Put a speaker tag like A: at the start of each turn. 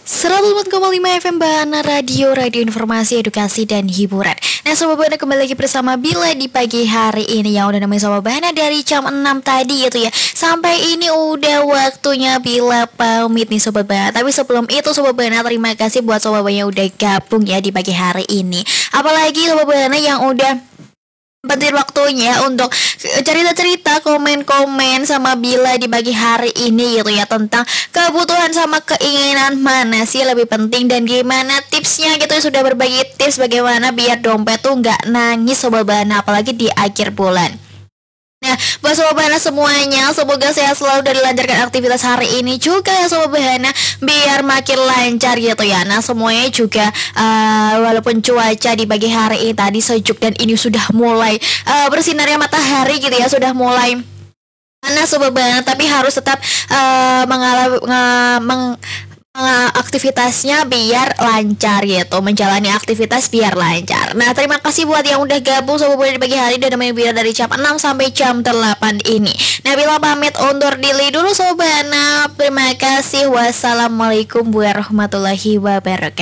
A: 104,5 FM Bana Radio Informasi, Edukasi, dan Hiburan. Nah Sobat Bana, kembali lagi bersama Bila di pagi hari ini. Yang udah namanya Sobat Bana dari jam 6 tadi gitu ya. Sampai ini udah waktunya Bila pamit nih Sobat Bana. Tapi sebelum itu Sobat Bana, terima kasih buat Sobat Bana yang udah gabung ya di pagi hari ini. Apalagi Sobat Bana yang udah penting waktunya untuk cerita-cerita, komen-komen sama Bila di pagi hari ini gitu ya, tentang kebutuhan sama keinginan mana sih lebih penting dan gimana tipsnya gitu. Sudah berbagi tips bagaimana biar dompet tuh nggak nangis Sobat Bana, apalagi di akhir bulan. Nah, buat Sobat Bahana semuanya, semoga sehat selalu dan dilancarkan aktivitas hari ini juga ya Sobat Bahana, biar makin lancar gitu ya. Nah, semuanya juga walaupun cuaca di pagi hari ini tadi sejuk dan ini sudah mulai bersinarnya matahari gitu ya, sudah mulai panas Sobat Bahana, tapi harus tetap aktivitasnya biar lancar gitu, menjalani aktivitas biar lancar. Nah, terima kasih buat yang udah gabung Sobat Bana di pagi hari dan namanya Bila dari jam 6 sampai jam 8 ini. Nah, Bila pamit undur diri dulu Sobat Bana. Terima kasih. Wassalamualaikum warahmatullahi wabarakatuh.